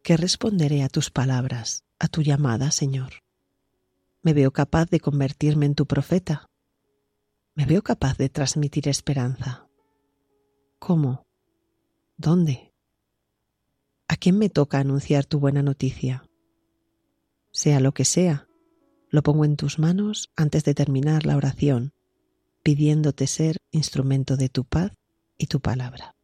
¿Qué responderé a tus palabras, a tu llamada, Señor? ¿Me veo capaz de convertirme en tu profeta? ¿Me veo capaz de transmitir esperanza? ¿Cómo? ¿Dónde? ¿A quién me toca anunciar tu buena noticia? Sea lo que sea, lo pongo en tus manos antes de terminar la oración, pidiéndote ser instrumento de tu paz y tu palabra.